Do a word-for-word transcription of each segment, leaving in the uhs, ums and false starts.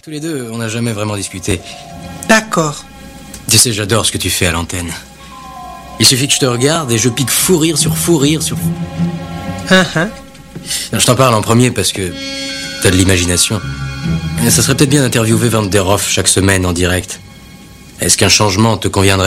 Tous les deux, on n'a jamais vraiment discuté. D'accord. Tu sais, j'adore ce que tu fais à l'antenne. Il suffit que je te regarde et je pique fou rire sur fou rire sur... Uh-huh. Je t'en parle en premier parce que t'as de l'imagination. Et ça serait peut-être bien d'interviewer Van der Hoff chaque semaine en direct. Est-ce qu'un changement te conviendrait ?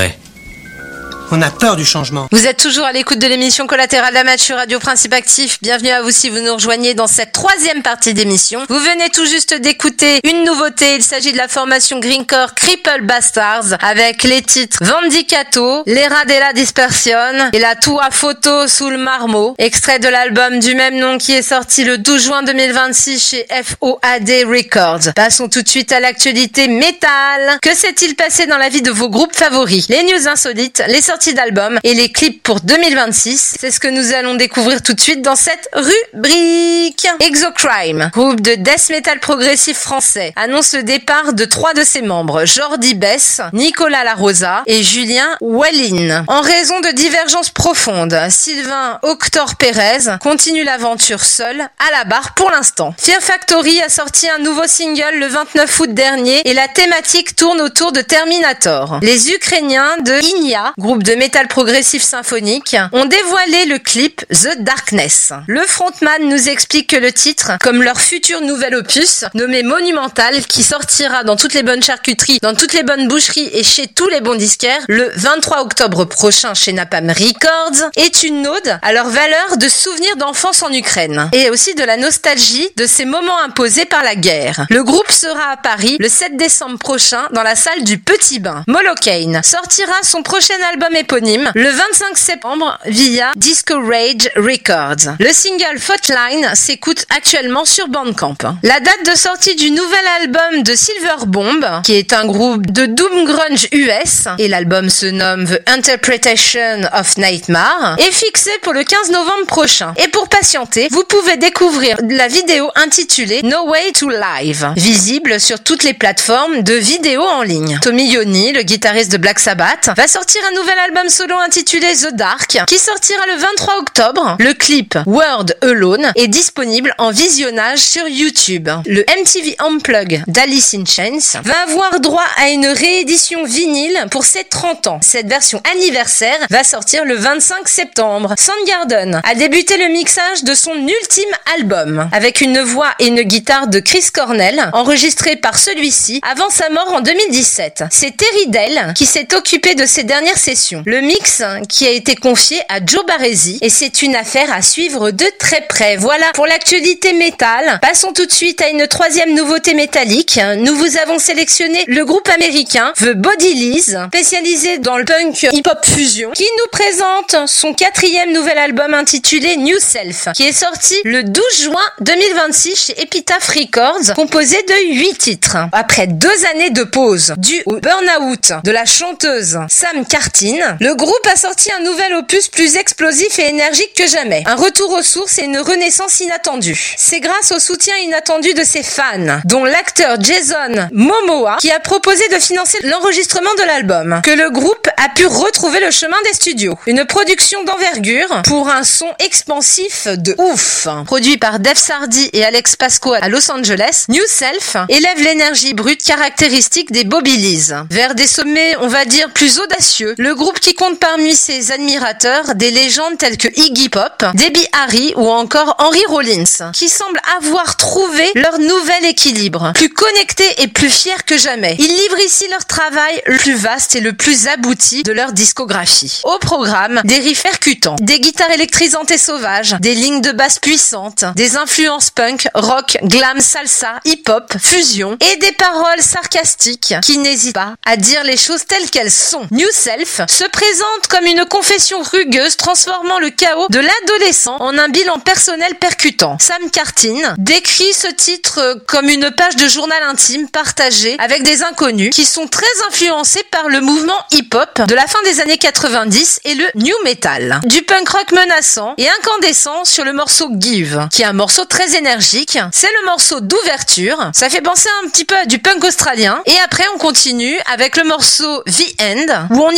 On a peur du changement. Vous êtes toujours à l'écoute de l'émission Collatéral la match sur Radio Principe Actif. Bienvenue à vous si vous nous rejoignez dans cette troisième partie d'émission. Vous venez tout juste d'écouter une nouveauté. Il s'agit de la formation Greencore Cripple Bastards avec les titres Vendicato, L'Era della Dispersion et la Tua Photo sul Marmo, extrait de l'album du même nom qui est sorti le douze juin deux mille vingt-six chez F O A D Records. Passons tout de suite à l'actualité métal. Que s'est-il passé dans la vie de vos groupes favoris ? Les news insolites, les sorties d'albums et les clips pour deux mille vingt-six. C'est ce que nous allons découvrir tout de suite dans cette rubrique. Exocrime, groupe de death metal progressif français, annonce le départ de trois de ses membres, Jordi Bess, Nicolas Larosa et Julien Wallin. En raison de divergences profondes, Sylvain Octor Pérez continue l'aventure seul, à la barre pour l'instant. Fear Factory a sorti un nouveau single le vingt-neuf août dernier et la thématique tourne autour de Terminator. Les Ukrainiens de Inia, groupe de métal progressif symphonique, ont dévoilé le clip The Darkness. Le frontman nous explique que le titre, comme leur futur nouvel opus, nommé Monumental, qui sortira dans toutes les bonnes charcuteries, dans toutes les bonnes boucheries et chez tous les bons disquaires, le vingt-trois octobre prochain chez Napalm Records, est une ode à leur valeur de souvenirs d'enfance en Ukraine, et aussi de la nostalgie de ces moments imposés par la guerre. Le groupe sera à Paris le sept décembre prochain dans la salle du Petit Bain. Molokane sortira son prochain album éponyme le vingt-cinq septembre via Disco Rage Records. Le single Faultline s'écoute actuellement sur Bandcamp. La date de sortie du nouvel album de Silver Bomb, qui est un groupe de doom grunge U S, et l'album se nomme The Interpretation of Nightmare, est fixée pour le quinze novembre prochain. Et pour patienter, vous pouvez découvrir la vidéo intitulée No Way to Live, visible sur toutes les plateformes de vidéos en ligne. Tommy Iommi, le guitariste de Black Sabbath, va sortir un nouvel album solo intitulé The Dark, qui sortira le vingt-trois octobre. Le clip Word Alone est disponible en visionnage sur YouTube. Le M T V Unplugged d'Alice in Chains va avoir droit à une réédition vinyle pour ses trente ans. Cette version anniversaire va sortir le vingt-cinq septembre. Soundgarden a débuté le mixage de son ultime album, avec une voix et une guitare de Chris Cornell, enregistrée par celui-ci avant sa mort en deux mille dix-sept. C'est Terry Dale qui s'est occupé de ces dernières session. Le mix qui a été confié à Joe Barresi et c'est une affaire à suivre de très près. Voilà pour l'actualité métal. Passons tout de suite à une troisième nouveauté métallique. Nous vous avons sélectionné le groupe américain The Bodyless, spécialisé dans le punk hip-hop fusion, qui nous présente son quatrième nouvel album intitulé New Self, qui est sorti le douze juin deux mille vingt-six chez Epitaph Records, composé de huit titres. Après deux années de pause due au burn-out de la chanteuse Sam Cartine, le groupe a sorti un nouvel opus plus explosif et énergique que jamais. Un retour aux sources et une renaissance inattendue. C'est grâce au soutien inattendu de ses fans, dont l'acteur Jason Momoa, qui a proposé de financer l'enregistrement de l'album, que le groupe a pu retrouver le chemin des studios. Une production d'envergure pour un son expansif de ouf. Produit par Dave Sardy et Alex Pasco à Los Angeles, New Self élève l'énergie brute caractéristique des Bodyless vers des sommets, on va dire, plus audacieux. Le groupe qui compte parmi ses admirateurs des légendes telles que Iggy Pop, Debbie Harry ou encore Henry Rollins, qui semblent avoir trouvé leur nouvel équilibre, plus connectés et plus fiers que jamais. Ils livrent ici leur travail le plus vaste et le plus abouti de leur discographie. Au programme, des riffs percutants, des guitares électrisantes et sauvages, des lignes de basse puissantes, des influences punk, rock, glam, salsa, hip-hop, fusion et des paroles sarcastiques qui n'hésitent pas à dire les choses telles qu'elles sont. New Self se présente comme une confession rugueuse transformant le chaos de l'adolescent en un bilan personnel percutant. Sam Cartine décrit ce titre comme une page de journal intime partagée avec des inconnus qui sont très influencés par le mouvement hip-hop de la fin des années quatre-vingt-dix et le new metal. Du punk rock menaçant et incandescent sur le morceau Give, qui est un morceau très énergique. C'est le morceau d'ouverture. Ça fait penser un petit peu à du punk australien. Et après, on continue avec le morceau The End, où on y retrouve une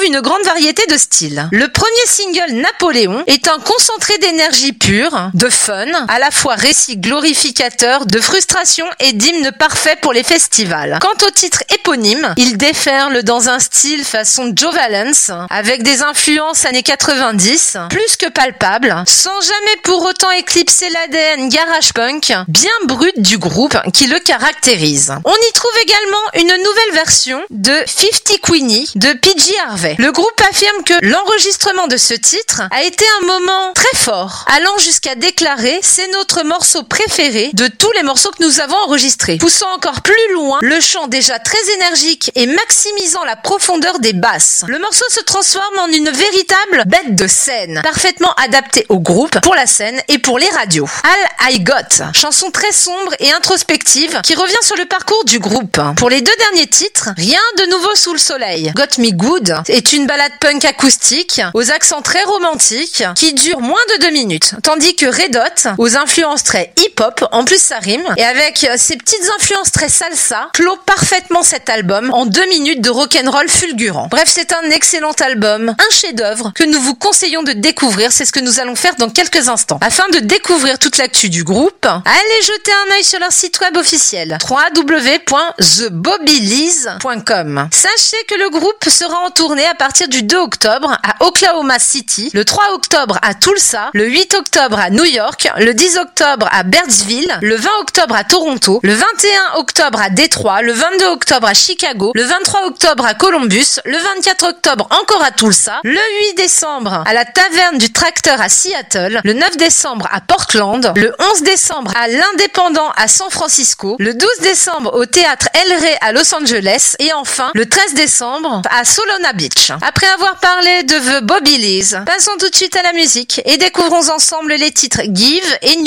une grande variété de styles. Le premier single, Napoléon, est un concentré d'énergie pure, de fun, à la fois récit glorificateur, de frustration et d'hymne parfait pour les festivals. Quant au titre éponyme, il déferle dans un style façon Joe Valence, avec des influences années quatre-vingt-dix, plus que palpables, sans jamais pour autant éclipser l'A D N garage punk, bien brut du groupe qui le caractérise. On y trouve également une nouvelle version de cinquante Queenie de P J Harvey. Le groupe affirme que l'enregistrement de ce titre a été un moment très fort, allant jusqu'à déclarer « c'est notre morceau préféré de tous les morceaux que nous avons enregistrés », poussant encore plus loin le chant déjà très énergique et maximisant la profondeur des basses. Le morceau se transforme en une véritable bête de scène, parfaitement adaptée au groupe, pour la scène et pour les radios. All I Got, chanson très sombre et introspective qui revient sur le parcours du groupe. Pour les deux derniers titres, rien de nouveau sous le soleil. Got Me Good est une balade punk acoustique aux accents très romantiques qui dure moins de deux minutes, tandis que Red Hot, aux influences très hip-hop, en plus ça rime, et avec ses petites influences très salsa, clôt parfaitement cet album en deux minutes de rock'n'roll fulgurant. Bref, c'est un excellent album, un chef-d'œuvre que nous vous conseillons de découvrir, c'est ce que nous allons faire dans quelques instants. Afin de découvrir toute l'actu du groupe, allez jeter un œil sur leur site web officiel w w w point the bobbylys point com. Sachez que le groupe sera en tournée à partir du deux octobre à Oklahoma City, le trois octobre à Tulsa, le huit octobre à New York, le dix octobre à Birdsville, le vingt octobre à Toronto, le vingt et un octobre à Détroit, le vingt-deux octobre à Chicago, le vingt-trois octobre à Columbus, le vingt-quatre octobre encore à Tulsa, le huit décembre à la Taverne du Tracteur à Seattle, le neuf décembre à Portland, le onze décembre à l'Indépendant à San Francisco, le douze décembre au Théâtre El Rey à Los Angeles et enfin le treize décembre à Solana Beach. Après avoir parlé de The Bobbylys, passons tout de suite à la musique et découvrons ensemble les titres Give et